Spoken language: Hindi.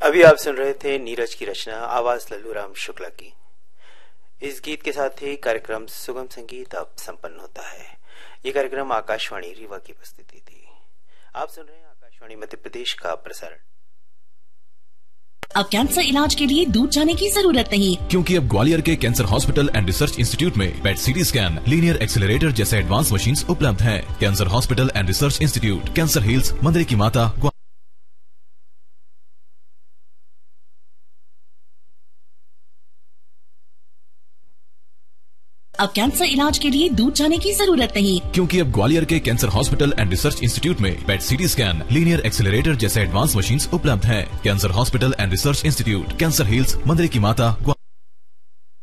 अभी आप सुन रहे थे नीरज की रचना, आवाज लल्लूराम शुक्ला की। इस गीत के साथ ही कार्यक्रम सुगम संगीत अब संपन्न होता है। ये कार्यक्रम आकाशवाणी रीवा की प्रस्तुति थी। आप सुन रहे हैं आकाशवाणी मध्य प्रदेश का प्रसारण। अब कैंसर इलाज के लिए दूर जाने की जरूरत नहीं, क्योंकि अब ग्वालियर के cancer hospital and research institute में पेट सीटी स्कैन, लीनियर एक्सेलरेटर जैसे एडवांस मशीन्स उपलब्ध हैं। Cancer hospital and research institute, cancer hills, मंदिर की माता। अब कैंसर इलाज के लिए दूर जाने की जरूरत नहीं, क्योंकि अब ग्वालियर के cancer hospital and research institute में पेट सीटी स्कैन, लीनियर एक्सेलरेटर जैसे एडवांस मशीन्स उपलब्ध हैं। Cancer hospital and research institute, cancer hills, मंदिर की माता।